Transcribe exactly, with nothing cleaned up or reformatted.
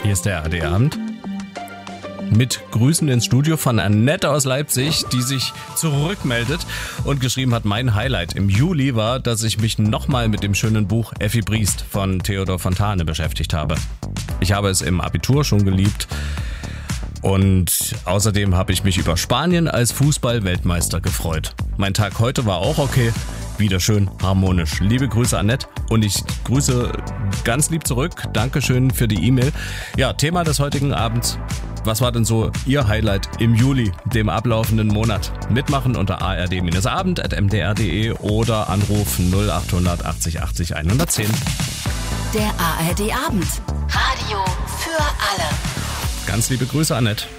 Hier ist der A R D-Abend. Mit Grüßen ins Studio von Annette aus Leipzig, die sich zurückmeldet und geschrieben hat, mein Highlight im Juli war, dass ich mich nochmal mit dem schönen Buch Effi Briest von Theodor Fontane beschäftigt habe. Ich habe es im Abitur schon geliebt und außerdem habe ich mich über Spanien als Fußball-Weltmeister gefreut. Mein Tag heute war auch okay, wieder schön harmonisch. Liebe Grüße, Annette, und ich grüße ganz lieb zurück. Dankeschön für die E-Mail. Ja, Thema des heutigen Abends. Was war denn so Ihr Highlight im Juli, dem ablaufenden Monat? Mitmachen unter a r d abend at m d r punkt d e oder Anruf null acht achtzig achtzig hundertzehn. Der A R D-Abend. Radio für alle. Ganz liebe Grüße, Annette.